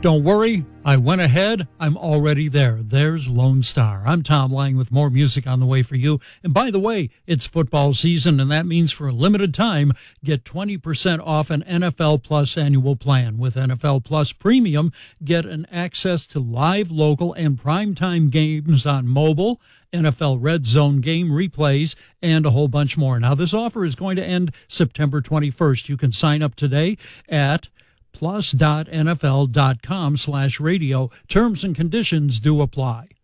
Don't worry, I went ahead. I'm already there. There's Lone Star. I'm Tom Lang with more music on the way for you. And by the way, it's football season, and that means for a limited time, get 20% off an NFL Plus annual plan. With NFL Plus Premium, get an access to live, local, and primetime games on mobile, NFL Red Zone game replays, and a whole bunch more. Now, this offer is going to end September 21st. You can sign up today at plus.nfl.com/radio. Terms and conditions do apply.